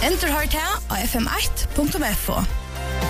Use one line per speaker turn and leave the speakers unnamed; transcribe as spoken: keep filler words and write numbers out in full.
Enter hört här på f m one punkt f o.